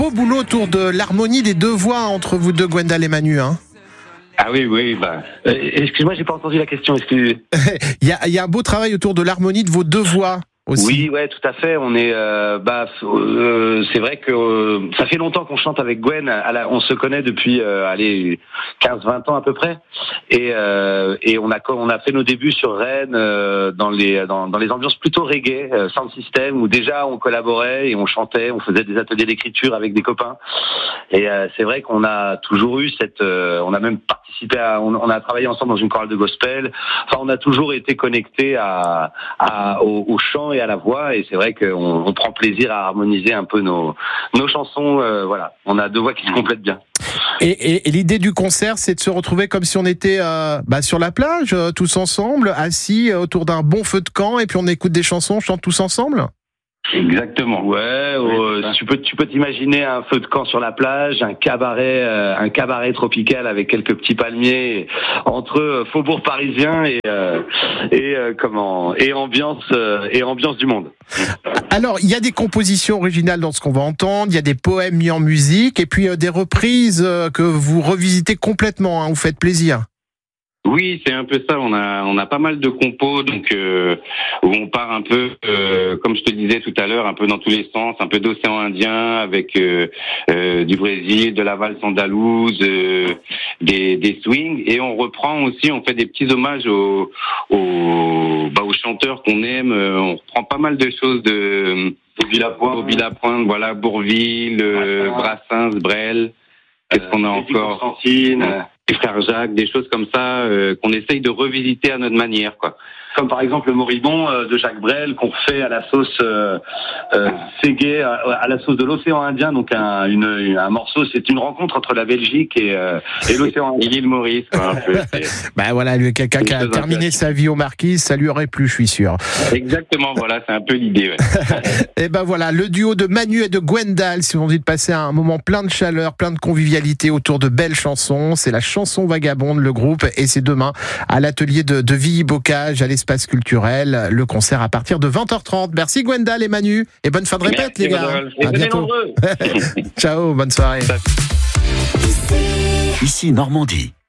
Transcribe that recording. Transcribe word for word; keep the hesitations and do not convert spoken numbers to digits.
Beau boulot autour de l'harmonie des deux voix entre vous deux, Gwendal et Manu. Hein. Ah oui, oui, bah. Euh, excuse-moi, j'ai pas entendu la question. Excuse. Il y a, il y a un beau travail autour de l'harmonie de vos deux voix. Aussi. Oui, ouais, tout à fait. On est, euh, bah, euh, c'est vrai que euh, ça fait longtemps qu'on chante avec Gwen. À la, on se connaît depuis, euh, allez, quinze vingt ans à peu près. Et, euh, et on a, on a fait nos débuts sur Rennes euh, dans les, dans, dans les ambiances plutôt reggae, euh, sound system, où déjà on collaborait et on chantait, on faisait des ateliers d'écriture avec des copains. Et euh, c'est vrai qu'on a toujours eu cette, euh, on a même participé à, on, on a travaillé ensemble dans une chorale de gospel. Enfin, on a toujours été connectés à, à, au, au chant et à la voix, et c'est vrai qu'on on prend plaisir à harmoniser un peu nos, nos chansons. Euh, voilà, on a deux voix qui se complètent bien. Et, et, et l'idée du concert, c'est de se retrouver comme si on était euh, bah, sur la plage, euh, tous ensemble, assis euh, autour d'un bon feu de camp, et puis on écoute des chansons, on chante tous ensemble. Exactement. Ouais, euh, tu peux tu peux t'imaginer un feu de camp sur la plage, un cabaret euh, un cabaret tropical avec quelques petits palmiers entre euh, faubourg parisien et euh, et euh, comment et ambiance euh, et ambiance du monde. Alors, il y a des compositions originales dans ce qu'on va entendre, il y a des poèmes mis en musique et puis euh, des reprises euh, que vous revisitez complètement, hein, vous faites plaisir. Oui, c'est un peu ça. On a on a pas mal de compos, donc euh, où on part un peu, euh, comme je te disais tout à l'heure, un peu dans tous les sens, un peu d'océan Indien avec euh, euh, du Brésil, de la valse andalouse, euh, des des swings, et on reprend aussi, on fait des petits hommages aux aux, bah, aux chanteurs qu'on aime. On reprend pas mal de choses de au Villapointe, au Villapointe, voilà, Bourvil, euh, Brassens, Brel. Qu'est-ce qu'on a encore? Constantine. Les frères Jacques, des choses comme ça euh, qu'on essaye de revisiter à notre manière, quoi. Comme par exemple le Moribond euh, de Jacques Brel qu'on fait à la sauce euh, euh, Ségué, à, à la sauce de l'océan Indien, donc un, une, un morceau, c'est une rencontre entre la Belgique et, euh, et l'océan Indien. Et l'île Maurice, quoi, un peu. Bah voilà, lui, quelqu'un qui a terminé sa vie aux Marquises, ça lui aurait plu, je suis sûr. Exactement, voilà, c'est un peu l'idée, ouais. Et ben voilà, le duo de Manu et de Gwendal, si vous avez envie de passer un moment plein de chaleur, plein de convivialité autour de belles chansons, c'est la chanson vagabonde, le groupe, et c'est demain à l'atelier de, de Villy-Bocage, à l'espace culturel, le concert à partir de vingt heures trente. Merci Gwendal et Manu, et bonne fin de répète. Merci, les gars. Et à bientôt. Ciao, bonne soirée. Ici Normandie.